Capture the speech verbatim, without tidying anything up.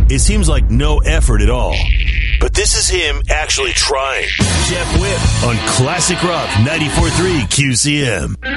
it seems like no effort at all. But this is him actually trying. Jeff Whip on Classic Rock ninety-four point three Q C M.